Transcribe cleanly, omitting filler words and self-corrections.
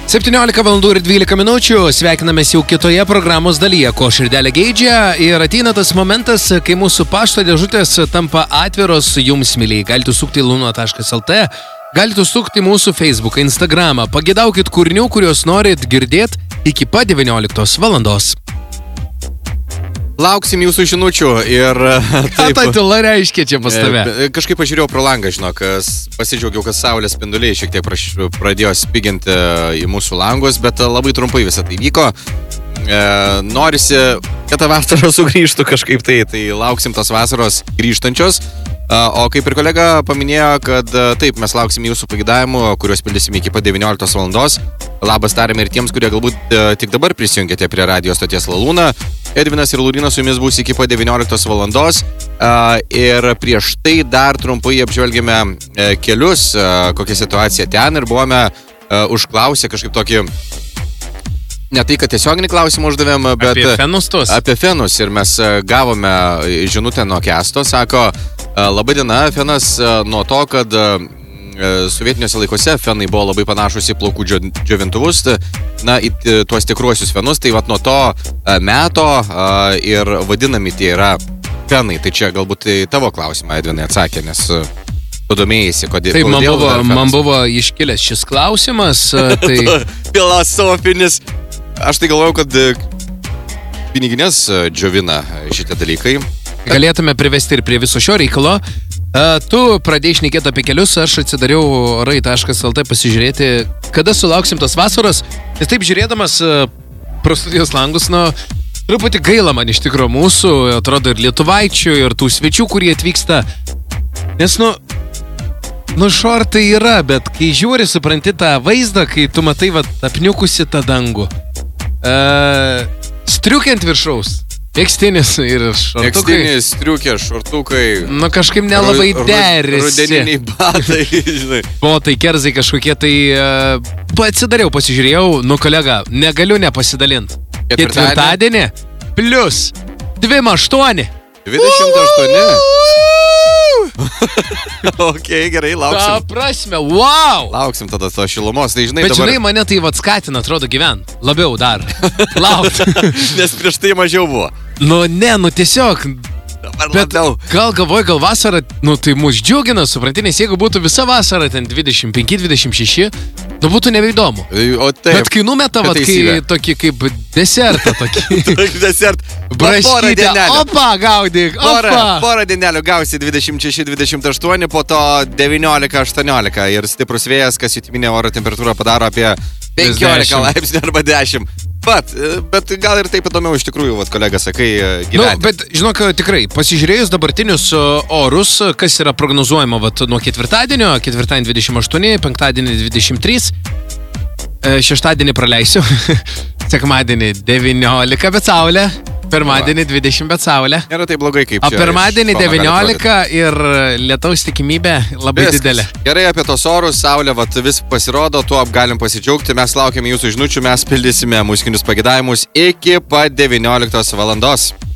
17 valandų ir 12 minučių, sveikinamės jau kitoje programos dalyje, ko širdelė geidžia, ir ateina tas momentas, kai mūsų pašto dėžutės tampa atviros jums, mėlyje. Galite sukti luna.lt, galite sukti mūsų Facebooką, Instagramą, pagėdaukit kūrinių, kuriuos norit girdėti iki pat 19 valandos. Lauksim jūsų žinučių ir Ką ta tyla reiškia čia pas tave? Kažkaip pažiūrėjau pro langą, žinok, pasidžiaugiau, kad saulės spinduliai šiek tiek pradėjo spiginti į mūsų langus, bet labai trumpai visą tai vyko. Norisi, kad ta vasara sugrįžtų kažkaip tai lauksim tos vasaros grįžtančios. O kaip ir kolega paminėjo, kad taip, mes lauksim jūsų pagėdavimų, kuriuos pildysime iki pat 19 valandos. Labas tariame ir tiems, kurie galbūt tik dabar prisijungėte prie radio stoties La Luna. Edvinas ir Laurynas su jumis bus iki pat 19 valandos. Ir prieš tai dar trumpai apžvelgėme kelius, kokia situacija ten, ir buvome užklausę kažkaip tokį, ne tai, kad tiesioginį klausimą uždavėm, bet apie fenus tos? Apie fenus, ir mes gavome žinutę nuo Kesto, sako, labai diena, fenas nuo to, kad sovietiniuose laikuose fenai buvo labai panašus į plaukų džiovintuvus, na, į tuos tikruosius fenus, tai vat nuo to meto ir vadinami tie yra fenai. Tai čia galbūt tavo klausimą, Edvinai, atsakė, nes tu domėjai, kodėl. Taip, man buvo iškilęs šis klausimas. Tai filosofinis. Aš tai galvojau, kad piniginės džiovina šitie dalykai. Galėtume privesti ir prie viso šio reikalo. Tu pradėjai šnekėti apie kelius, aš atsidariau rai.lt pasižiūrėti, kada sulauksim tos vasaros. Nes taip žiūrėdamas pro studijos langus, truputį gaila man iš tikrųjų mūsų, atrodo, ir lietuvaičių, ir tų svečių, kurie atvyksta. Nes, šortai yra, bet kai žiūri, supranti tą vaizdą, kai tu matai, apniukusi tą dangų. Striukė ant viršaus. Ekstinis ir šortukai. Ekstinis, striukė, šortukai. Kažkaip nelabai derisi. Rudeniniai batai, žinai. Botai, kerzai kažkokie, tai atsidariau, pasižiūrėjau, kolega, negaliu nepasidalinti. Ketvirtadienį plus 28. 28? Ok, gerai, lauksim. Ta prasme, wow! Lauksim tada to šilumos, tai žinai Bet dabar... žinai, mane tai skatina, atrodo, gyvent. Labiau dar. Laukt. Nes prieš tai mažiau buvo. Tiesiog... Bet gal galvoju, gal vasara, tai mus džiugina, supranti, nes jeigu būtų visa vasara ten 25-26, būtų nebeįdomu. O taip. Bet kai numeta, kai tokį kaip desertą tokį. Desert. Braškytę, opa, gaudyk, opa. Porą dienelių gausi 26-28, po to 19-18 ir stiprus vėjas, kas jutiminė oro temperatūra padaro apie 15 laipsnių arba 10. Bet gal ir taip įdomiau iš tikrųjų, kolega, sakai, gyventi. Bet žinok, tikrai, pasižiūrėjus dabartinius orus, kas yra prognozuojama nuo ketvirtadienio 28, penktadienį 23, šeštadienį praleisiu, sekmadienį 19, bet saulė, pirmadienį 20, bet saulė. Nėra tai blogai kaip čia. O pirmadienį 19 ir lietaus tikimybė labai didelė. Gerai, apie tos orus, saulė vis pasirodo, tuo galim pasidžiaugti. Mes laukiame jūsų žinučių, mes pildysime muzikinius pagėdavimus iki pat 19 valandos.